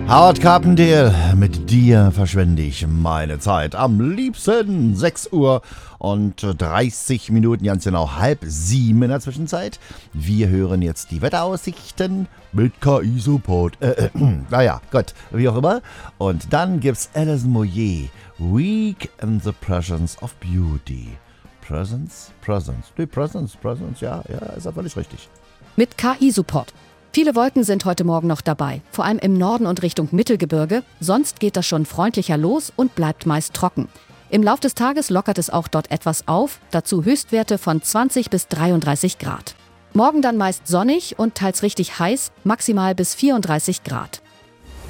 Howard Carpendale, mit dir verschwende ich meine Zeit. Am liebsten 6 Uhr und 30 Minuten, ganz genau 6:30 in der Zwischenzeit. Wir hören jetzt die Wetteraussichten mit KI-Support. Naja, Gott, wie auch immer. Und dann gibt's Alison Moyet, Week in the Presence of Beauty. Presence? Nee, Presence, ja, ist ja völlig richtig. Mit KI-Support. Viele Wolken sind heute Morgen noch dabei, vor allem im Norden und Richtung Mittelgebirge. Sonst geht das schon freundlicher los und bleibt meist trocken. Im Lauf des Tages lockert es auch dort etwas auf, dazu Höchstwerte von 20 bis 33 Grad. Morgen dann meist sonnig und teils richtig heiß, maximal bis 34 Grad.